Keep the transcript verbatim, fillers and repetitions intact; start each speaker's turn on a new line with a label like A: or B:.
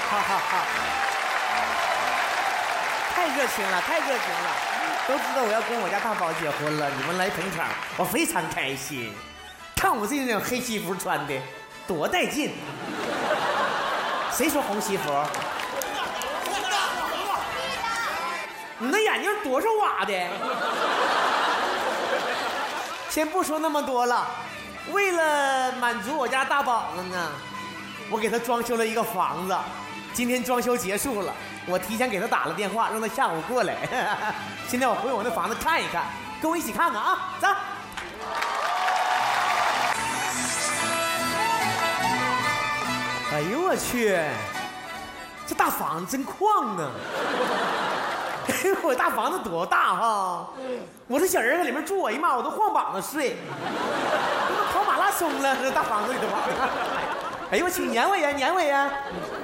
A: 哈哈哈！太热情了，太热情了！都知道我要跟我家大宝结婚了，你们来捧场，我非常开心。看我这种黑西服穿的，多带劲！谁说红西服？你那眼睛多少瓦的？先不说那么多了，为了满足我家大宝子呢，我给他装修了一个房子。今天装修结束了，我提前给他打了电话，让他下午过来。现在我回我那房子看一看，跟我一起看看啊，走。哎呦我去，这大房子真旷啊！我大房子多大哈！我这小人在里面住，哎呀妈，我都晃膀子睡，都跑马拉松了，这大房子里头。哎呦我去，撵我呀，撵我呀！